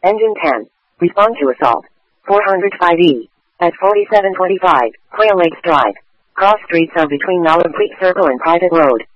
Engine 10. Respond to assault. 405E. At 4725, Quail Lakes Drive. Cross streets are between Olive Creek Circle and Private Road.